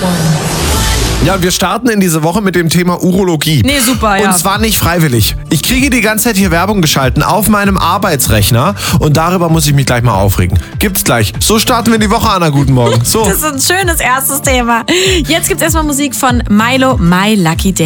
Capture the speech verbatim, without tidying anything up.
Ja, wir starten in diese Woche mit dem Thema Urologie. Nee, super, ja. Und zwar nicht freiwillig. Ich kriege die ganze Zeit hier Werbung geschalten auf meinem Arbeitsrechner und darüber muss ich mich gleich mal aufregen. Gibt's gleich. So starten wir die Woche, Anna. Guten Morgen. So. Das ist ein schönes erstes Thema. Jetzt gibt's erstmal Musik von Milo, My Lucky Day.